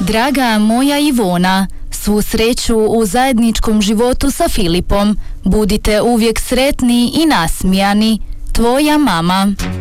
Draga moja Ivona, svu sreću u zajedničkom životu sa Filipom. Budite uvijek sretni i nasmijani. Tvoja mama.